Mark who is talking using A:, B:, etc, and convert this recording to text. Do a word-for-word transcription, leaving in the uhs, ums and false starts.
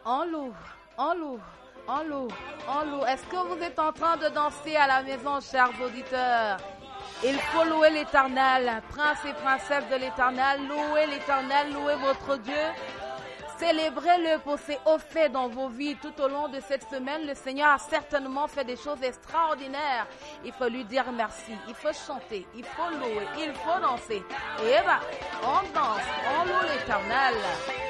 A: On loue, on loue, on loue, on loue. Est-ce que vous êtes en train de danser à la maison, chers auditeurs? Il faut louer l'Éternel, prince et princesse de l'Éternel. Louez l'Éternel, louez votre Dieu. Célébrez-le pour ses hauts faits dans vos vies. Tout au long de cette semaine, le Seigneur a certainement fait des choses extraordinaires. Il faut lui dire merci. Il faut chanter. Il faut louer. Il faut danser. Et bah, on danse. On loue l'Éternel.